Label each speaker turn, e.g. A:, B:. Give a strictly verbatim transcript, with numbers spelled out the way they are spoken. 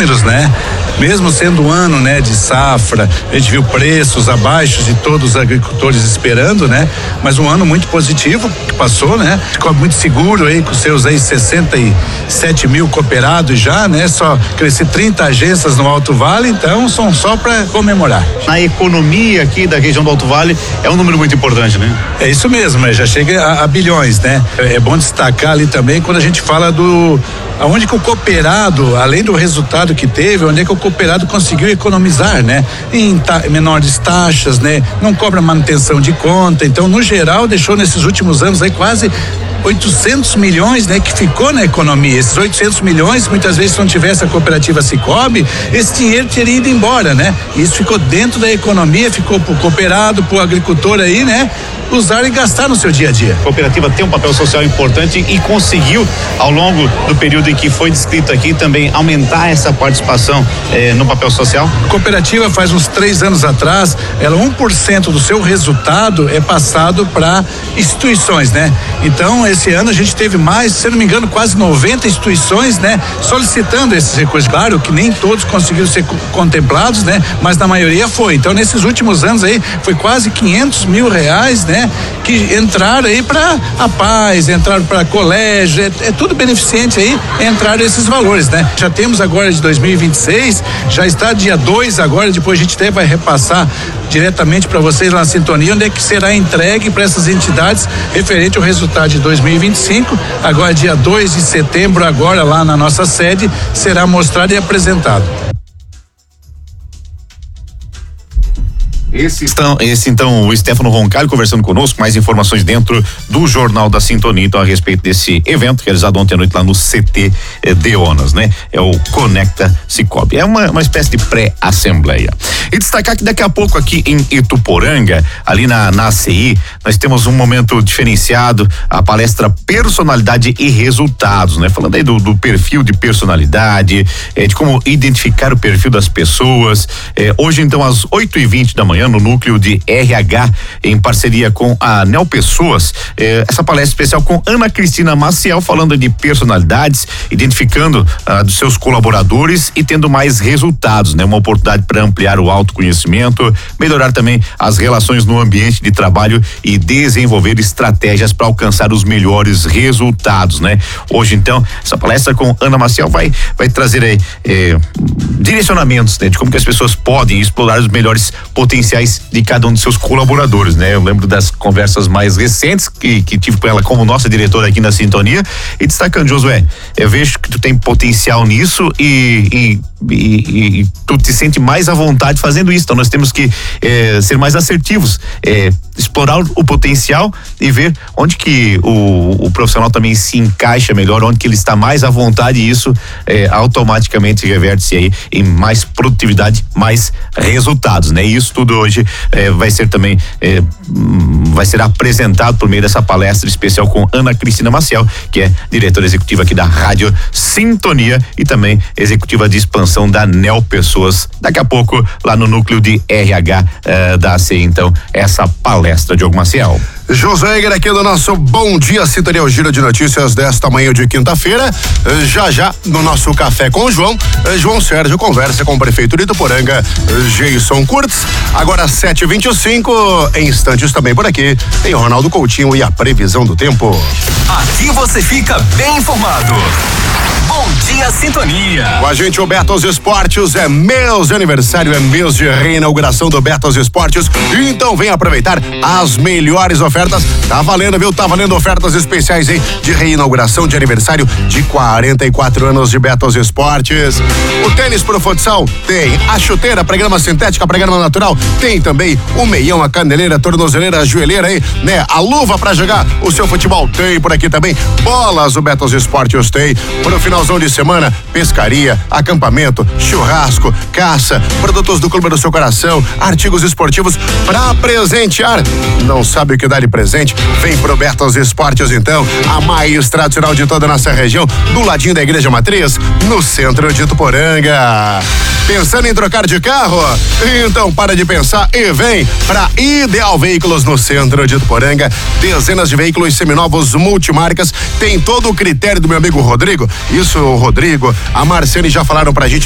A: números, né? Mesmo sendo um ano, né, de safra, a gente viu preços abaixo de todos os agricultores esperando, né? Mas um ano muito positivo que passou, né? Ficou muito seguro aí com seus aí sessenta e sete mil cooperados já, né? Só crescer trinta agências no Alto Vale, então são só para comemorar.
B: Na economia aqui da região do Alto Vale é um número muito importante, né?
A: É isso mesmo, né? Já chega a, a bilhões, né? É, é bom destacar ali também quando a gente fala do aonde que o cooperado, além do resultado que teve, onde é que o cooperado conseguiu economizar, né? Em ta, menores taxas, né? Não cobra manutenção de conta, então no geral deixou nesses últimos anos aí quase oitocentos milhões, né, que ficou na economia. Esses oitocentos milhões, muitas vezes se não tivesse a cooperativa Sicoob, esse dinheiro teria ido embora, né? Isso ficou dentro da economia, ficou pro cooperado, pro agricultor aí, né? Usar e gastar no seu dia a dia.
B: A cooperativa tem um papel social importante e conseguiu, ao longo do período em que foi descrito aqui, também aumentar essa participação eh, no papel social?
A: A cooperativa faz uns três anos atrás, ela um por cento do seu resultado é passado para instituições, né? Então, esse ano a gente teve mais, se não me engano, quase noventa instituições, né? Solicitando esses recursos. Claro que nem todos conseguiram ser contemplados, né? Mas na maioria foi. Então, nesses últimos anos aí, foi quase quinhentos mil reais, né? Que entraram aí para a paz, entraram para colégio, é, é tudo beneficente aí, entraram esses valores, né? Já temos agora de dois mil e vinte e seis, já está dia dois agora, depois a gente até vai repassar diretamente para vocês lá na sintonia, onde é que será entregue para essas entidades referente ao resultado de dois mil e vinte e cinco, agora dia dois de setembro, agora lá na nossa sede, será mostrado e apresentado.
B: Esse, então, esse então o Stefano Roncalho conversando conosco, mais informações dentro do Jornal da Sintonia, então a respeito desse evento realizado ontem à noite lá no C T eh, Deonas, né? É o Conecta Sicoob, é uma, uma espécie de pré-assembleia. E destacar que daqui a pouco aqui em Ituporanga, ali na, na A C I, nós temos um momento diferenciado, a palestra Personalidade e Resultados, né? Falando aí do, do perfil de personalidade, eh, de como identificar o perfil das pessoas, eh, hoje então às oito e vinte da manhã no núcleo de R H, em parceria com a Neo Pessoas, eh, essa palestra especial com Ana Cristina Maciel, falando de personalidades, identificando ah, dos seus colaboradores e tendo mais resultados, né? Uma oportunidade para ampliar o autoconhecimento, melhorar também as relações no ambiente de trabalho e desenvolver estratégias para alcançar os melhores resultados, né? Hoje então, essa palestra com Ana Maciel vai vai trazer aí eh, direcionamentos, né? De como que as pessoas podem explorar os melhores potenciais de cada um de seus colaboradores, né? Eu lembro das conversas mais recentes que, que tive com ela como nossa diretora aqui na Sintonia, e destacando, Josué, eu vejo que tu tem potencial nisso e, e, e, e tu te sente mais à vontade fazendo isso, então nós temos que eh, ser mais assertivos, eh, explorar o, o potencial e ver onde que o, o profissional também se encaixa melhor, onde que ele está mais à vontade, e isso eh, automaticamente reverte-se aí em mais produtividade, mais resultados, né? E isso tudo hoje eh, vai ser também eh, vai ser apresentado por meio dessa palestra especial com Ana Cristina Maciel, que é diretora executiva aqui da Rádio Sintonia e também executiva de expansão da Neo Pessoas. Daqui a pouco lá no núcleo de R H eh, da A C I, então essa palestra, Diogo Maciel.
C: Josué Egger aqui do nosso Bom Dia Sintonia, o giro de notícias desta manhã de quinta-feira. Já já no nosso Café com o João, João Sérgio conversa com o prefeito de Ituporanga, Jason Kurtz. Agora sete e vinte e cinco, em instantes também por aqui tem o Ronaldo Coutinho e a previsão do tempo.
D: Aqui você fica bem informado. Bom Dia Sintonia.
C: Com a gente o Betos Esportes, é mês de aniversário, é mês de reinauguração do Betos Esportes, então vem aproveitar as melhores ofertas. Tá valendo, viu? Tá valendo ofertas especiais aí de reinauguração de aniversário de quarenta e quatro anos de Betos Esportes. O tênis pro futsal tem, a chuteira, programa sintética, programa natural, tem também o meião, a caneleira, a tornozeleira, a joelheira aí, né? A luva pra jogar o seu futebol tem por aqui também. Bolas o Betos Esportes tem. Pro finalzão de semana, pescaria, acampamento, churrasco, caça, produtos do clube do seu coração, artigos esportivos pra presentear. Não sabe o que dá de presente? Vem pro Betos Esportes então, a mais tradicional de toda a nossa região, do ladinho da Igreja Matriz, no centro de Ituporanga. Pensando em trocar de carro? Então para de pensar e vem pra Ideal Veículos no centro de Ituporanga. Dezenas de veículos seminovos multimarcas, tem todo o critério do meu amigo Rodrigo. Isso, o Rodrigo, a Marciane já falaram pra gente